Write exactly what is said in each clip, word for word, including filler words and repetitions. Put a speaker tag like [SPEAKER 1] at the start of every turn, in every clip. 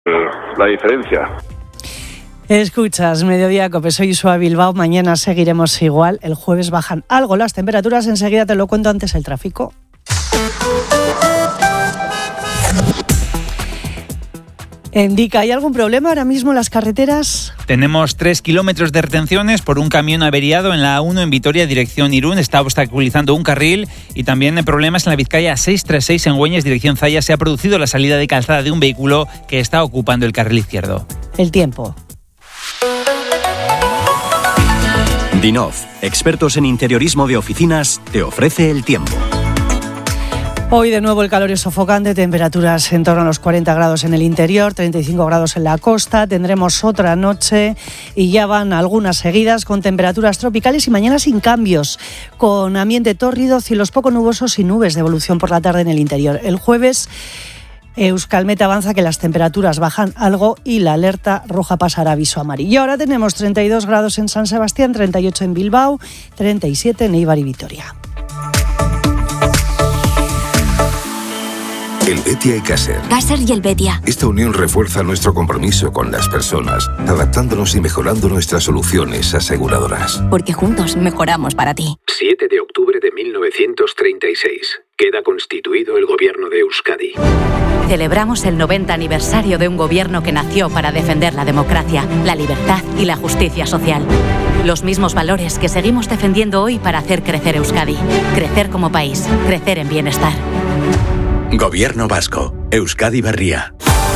[SPEAKER 1] la diferencia.
[SPEAKER 2] Escuchas Mediodía Cope, soy Isua Bilbao, mañana seguiremos igual, el jueves bajan algo las temperaturas, enseguida te lo cuento, antes el tráfico. Indica, ¿hay algún problema ahora mismo en las carreteras?
[SPEAKER 3] Tenemos tres kilómetros de retenciones por un camión averiado en la A uno en Vitoria, dirección Irún. Está obstaculizando un carril y también hay problemas en la Vizcaya seiscientos treinta y seis en Güeñes, dirección Zaya. Se ha producido la salida de calzada de un vehículo que está ocupando el carril izquierdo.
[SPEAKER 2] El tiempo.
[SPEAKER 4] Dinov, expertos en interiorismo de oficinas, te ofrece el tiempo.
[SPEAKER 2] Hoy de nuevo el calor es sofocante, temperaturas en torno a los cuarenta grados en el interior, treinta y cinco grados en la costa. Tendremos otra noche y ya van algunas seguidas con temperaturas tropicales y mañana sin cambios, con ambiente tórrido, cielos poco nubosos y nubes de evolución por la tarde en el interior. El jueves Euskalmet avanza que las temperaturas bajan algo y la alerta roja pasará a aviso amarillo. Ahora tenemos treinta y dos grados en San Sebastián, treinta y ocho en Bilbao, treinta y siete en Eibar y Vitoria.
[SPEAKER 5] Helvetia y Caser.
[SPEAKER 6] Caser y Helvetia.
[SPEAKER 5] Esta unión refuerza nuestro compromiso con las personas, adaptándonos y mejorando nuestras soluciones aseguradoras.
[SPEAKER 6] Porque juntos mejoramos para ti.
[SPEAKER 7] siete de octubre de mil novecientos treinta y seis. Queda constituido el gobierno de Euskadi.
[SPEAKER 8] Celebramos el noventa aniversario de un gobierno que nació para defender la democracia, la libertad y la justicia social. Los mismos valores que seguimos defendiendo hoy para hacer crecer Euskadi. Crecer como país, crecer en bienestar.
[SPEAKER 4] Gobierno vasco, Euskadi Berria.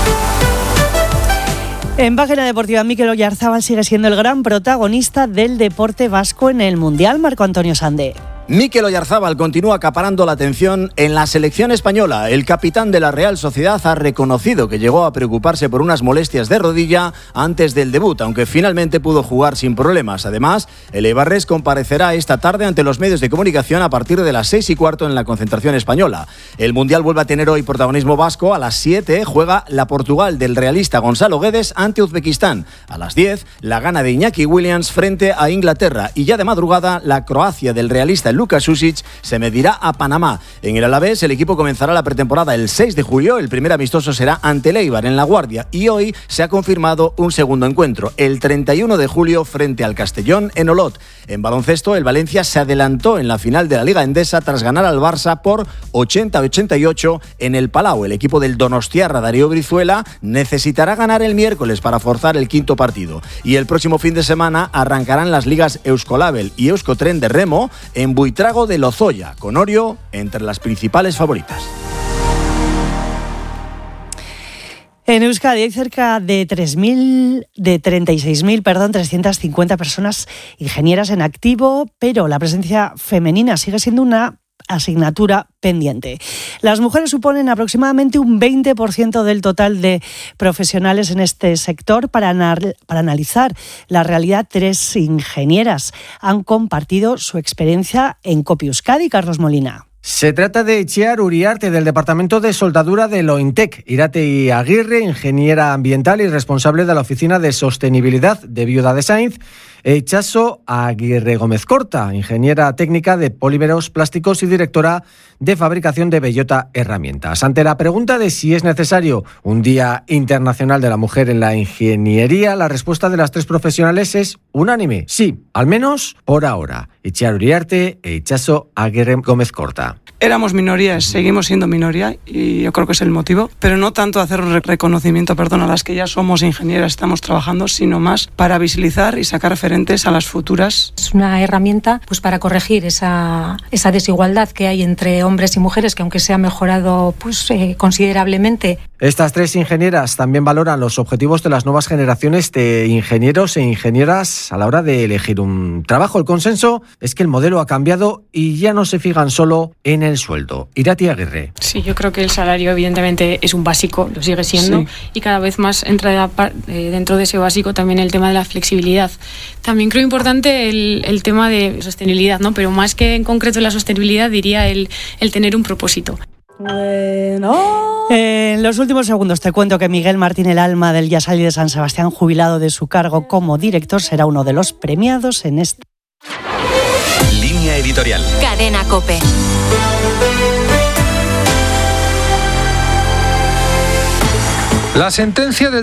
[SPEAKER 2] En página deportiva, Mikel Oyarzábal sigue siendo el gran protagonista del deporte vasco en el Mundial. Marco Antonio Sande.
[SPEAKER 9] Mikel Oyarzábal continúa acaparando la atención en la selección española. El capitán de la Real Sociedad ha reconocido que llegó a preocuparse por unas molestias de rodilla antes del debut, aunque finalmente pudo jugar sin problemas. Además, el eibarrés comparecerá esta tarde ante los medios de comunicación a partir de las seis y cuarto en la concentración española. El Mundial vuelve a tener hoy protagonismo vasco. A las siete juega la Portugal del realista Gonzalo Guedes ante Uzbekistán. A las diez, la gana de Iñaki Williams frente a Inglaterra. Y ya de madrugada, la Croacia del realista Luka Šušić se medirá a Panamá. En el Alavés, el equipo comenzará la pretemporada el seis de julio. El primer amistoso será ante el Eibar en La Guardia. Y hoy se ha confirmado un segundo encuentro, el treinta y uno de julio frente al Castellón en Olot. En baloncesto, el Valencia se adelantó en la final de la Liga Endesa tras ganar al Barça por ochenta a ochenta y ocho en el Palau. El equipo del donostiarra Darío Brizuela necesitará ganar el miércoles para forzar el quinto partido. Y el próximo fin de semana arrancarán las ligas Euskolabel y Euskotren de remo en Buitrago de Lozoya, con Orio entre las principales favoritas.
[SPEAKER 2] En Euskadi hay cerca de tres mil, de treinta y seis mil, perdón, trescientas cincuenta personas ingenieras en activo, pero la presencia femenina sigue siendo una asignatura pendiente. Las mujeres suponen aproximadamente un veinte por ciento del total de profesionales en este sector. Para, anar- para analizar la realidad, tres ingenieras han compartido su experiencia en Copi Euskadi. Carlos Molina.
[SPEAKER 10] Se trata de Itziar Uriarte, del Departamento de Soldadura de Lointec, Irati Aguirre, ingeniera ambiental y responsable de la Oficina de Sostenibilidad de Viuda de Sainz, e Itxaso Aguirre Gómez Corta, ingeniera técnica de polímeros plásticos y directora de fabricación de Bellota Herramientas. Ante la pregunta de si es necesario un Día Internacional de la Mujer en la Ingeniería, la respuesta de las tres profesionales es unánime. Sí, al menos por ahora. Itziar Uriarte e Itxaso Aguirre Gómez Corta.
[SPEAKER 11] Éramos minoría, seguimos siendo minoría y yo creo que es el motivo, pero no tanto hacer un reconocimiento, perdón, a las que ya somos ingenieras, estamos trabajando, sino más para visibilizar y sacar referentes a las futuras.
[SPEAKER 12] Es una herramienta pues para corregir esa, esa desigualdad que hay entre hombres y mujeres, que aunque se ha mejorado pues eh, considerablemente.
[SPEAKER 10] Estas tres ingenieras también valoran los objetivos de las nuevas generaciones de ingenieros e ingenieras a la hora de elegir un trabajo. El consenso es que el modelo ha cambiado y ya no se fijan solo en el sueldo. Irati Aguirre.
[SPEAKER 13] Sí, yo creo que el salario evidentemente es un básico, lo sigue siendo, sí. Y cada vez más entra eh, dentro de ese básico también el tema de la flexibilidad. También creo importante el, el tema de sostenibilidad, ¿no? Pero más que en concreto la sostenibilidad diría el, el tener un propósito.
[SPEAKER 2] Bueno. En los últimos segundos te cuento que Miguel Martín, el alma del Yasali de San Sebastián, jubilado de su cargo como director, será uno de los premiados en este.
[SPEAKER 4] Línea editorial.
[SPEAKER 6] Cadena COPE.
[SPEAKER 14] La sentencia del